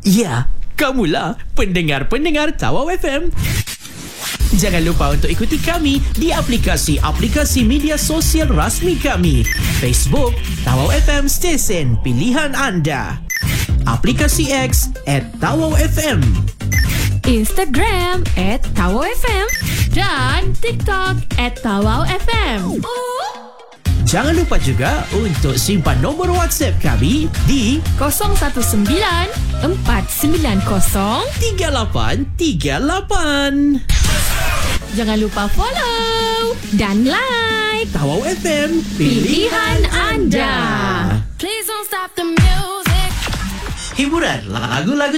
Ya, kamulah pendengar-pendengar Tawau FM. Jangan lupa untuk ikuti kami di aplikasi-aplikasi media sosial rasmi kami. Facebook, Tawau FM Stesen Pilihan Anda. Aplikasi X @TawauFM. Instagram @TawauFM dan TikTok @TawauFM. Jangan lupa juga untuk simpan nombor WhatsApp kami di 019 490 3838. Jangan lupa follow dan like Tawau FM, pilihan anda. Please don't stop the music. Hiburan lagu-lagu